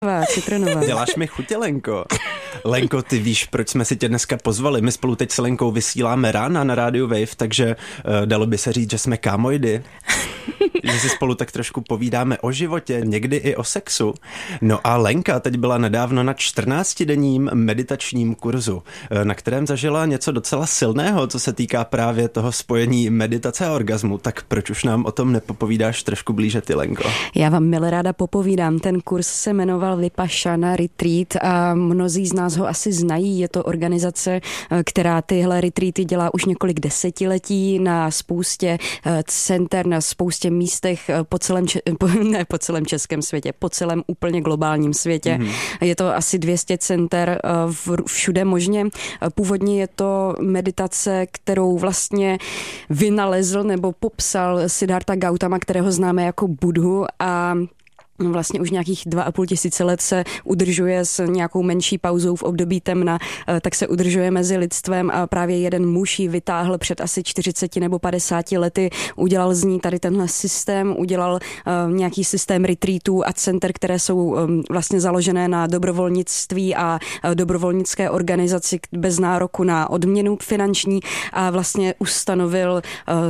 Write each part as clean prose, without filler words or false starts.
Citronová. Děláš mi chutě, Lenko. Lenko, ty víš, proč jsme si tě dneska pozvali? My spolu teď s Lenkou vysíláme rána na rádiu Wave, takže dalo by se říct, že jsme kámojdy. Že si spolu tak trošku povídáme o životě, někdy i o sexu. No a Lenka teď byla nedávno na 14denním meditačním kurzu, na kterém zažila něco docela silného, co se týká právě toho spojení meditace a orgazmu. Tak proč už nám o tom nepopovídáš trošku blíže ty, Lenko? Já vám milé ráda popovídám. Ten kurz se jmenoval Vipassana Retreat a mnozí z nás ho asi znají. Je to organizace, která tyhle retreaty dělá už několik desetiletí na spoustě center, na spoustě místech po celém českém světě, po celém úplně globálním světě. Je to asi 200 center všude možně. Původně je to meditace, kterou vlastně vynalezl nebo popsal Siddhartha Gautama, kterého známe jako Buddhu, a vlastně už nějakých 2500 let se udržuje s nějakou menší pauzou v období temna, tak se udržuje mezi lidstvem a právě jeden muž ji vytáhl před asi 40 nebo 50 lety, udělal z ní tady tenhle systém, udělal nějaký systém retreatů a center, které jsou vlastně založené na dobrovolnictví a dobrovolnické organizaci bez nároku na odměnu finanční, a vlastně ustanovil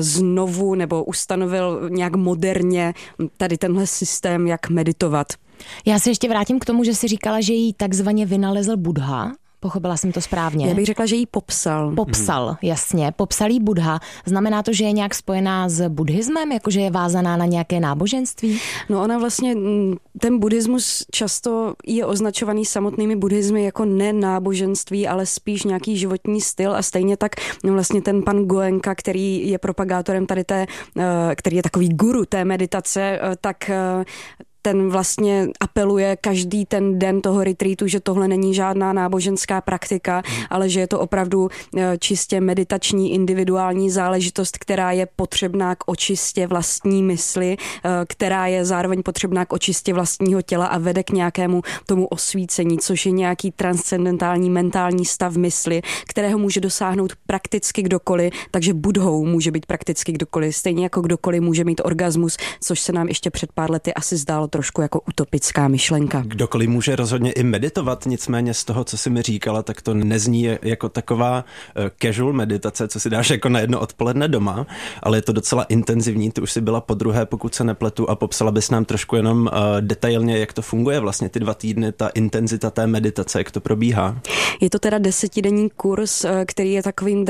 nějak moderně tady tenhle systém, jak meditovat. Já se ještě vrátím k tomu, že jsi říkala, že jí takzvaně vynalezl Buddha. Pochopila jsem to správně. Já bych řekla, že jí popsal. Popsal, jasně. Popsal jí Buddha. Znamená to, že je nějak spojená s buddhismem, jakože je vázaná na nějaké náboženství? No ona vlastně, ten buddhismus často je označovaný samotnými buddhismy jako nenáboženství, ale spíš nějaký životní styl, a stejně tak vlastně ten pan Goenka, který je propagátorem tady který je takový guru té meditace, tak ten vlastně apeluje každý ten den toho retreatu, že tohle není žádná náboženská praktika, ale že je to opravdu čistě meditační, individuální záležitost, která je potřebná k očistě vlastní mysli, která je zároveň potřebná k očistě vlastního těla a vede k nějakému tomu osvícení, což je nějaký transcendentální mentální stav mysli, kterého může dosáhnout prakticky kdokoliv, takže Buddhou může být prakticky kdokoliv, stejně jako kdokoliv může mít orgasmus, což se nám ještě před pár lety asi zdálo trošku jako utopická myšlenka. Kdokoliv může rozhodně i meditovat, nicméně z toho, co jsi mi říkala, tak to nezní jako taková casual meditace, co si dáš jako na jedno odpoledne doma, ale je to docela intenzivní. Ty už jsi byla podruhé, pokud se nepletu, a popsala bys nám trošku jenom detailně, jak to funguje vlastně ty 2 týdny, ta intenzita té meditace, jak to probíhá. Je to teda 10denní kurz, který je takovým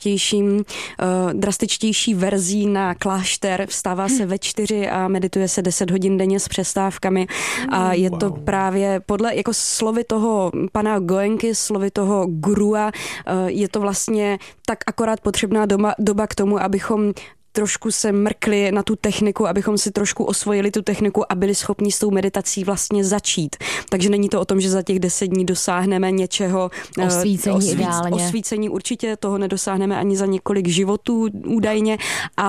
drastičtější verzí na klášter. Vstává se ve 4 a medituje se 10 hodin denně s přestávkami, a je to právě podle jako slovy toho pana Goenky, slovy toho gurua, je to vlastně tak akorát potřebná doba k tomu, abychom trošku se mrkli na tu techniku, abychom si trošku osvojili tu techniku a byli schopni s tou meditací vlastně začít. Takže není to o tom, že za těch 10 dní dosáhneme něčeho. Osvícení ideálně. Osvícení určitě, toho nedosáhneme ani za několik životů údajně,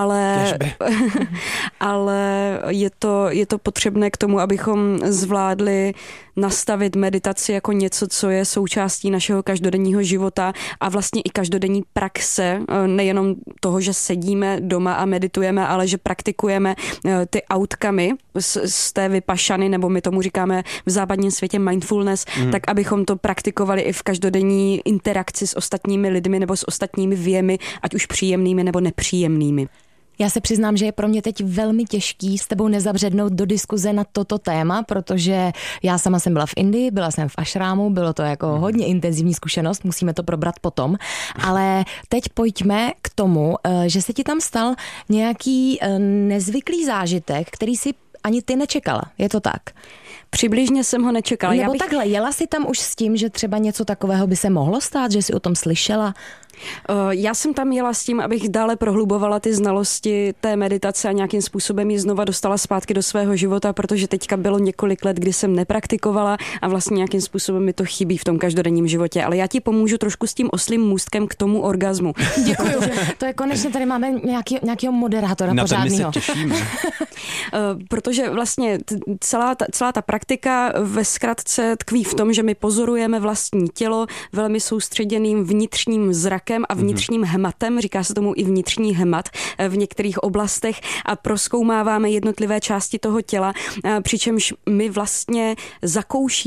ale je to potřebné k tomu, abychom zvládli nastavit meditaci jako něco, co je součástí našeho každodenního života a vlastně i každodenní praxe, nejenom toho, že sedíme doma a meditujeme, ale že praktikujeme ty outcomy z té Vipassany, nebo my tomu říkáme v západním světě mindfulness, tak abychom to praktikovali i v každodenní interakci s ostatními lidmi nebo s ostatními věmy, ať už příjemnými nebo nepříjemnými. Já se přiznám, že je pro mě teď velmi těžký s tebou nezabřednout do diskuze na toto téma, protože já sama jsem byla v Indii, byla jsem v ašrámu, bylo to jako hodně intenzivní zkušenost, musíme to probrat potom, ale teď pojďme k tomu, že se ti tam stal nějaký nezvyklý zážitek, který si ani ty nečekala, je to tak? Přibližně jsem ho nečekala. Nebo takhle, jela jsi tam už s tím, že třeba něco takového by se mohlo stát, že jsi o tom slyšela? Já jsem tam jela s tím, abych dále prohlubovala ty znalosti té meditace a nějakým způsobem ji znova dostala zpátky do svého života, protože teďka bylo několik let, kdy jsem nepraktikovala a vlastně nějakým způsobem mi to chybí v tom každodenním životě. Ale já ti pomůžu trošku s tím oslím můstkem k tomu orgazmu. Děkuju. To je konečně, tady máme nějakého moderátora pořádného. Na to my se těšíme. Protože vlastně celá ta praktika ve zkratce tkví v tom, že my pozorujeme vlastní tělo velmi soustředěným vnitřním zrakem mozkem a vnitřním hematem, říká se tomu i vnitřní hemat v některých oblastech a prozkoumáváme jednotlivé části toho těla, přičemž my vlastně zakoušíme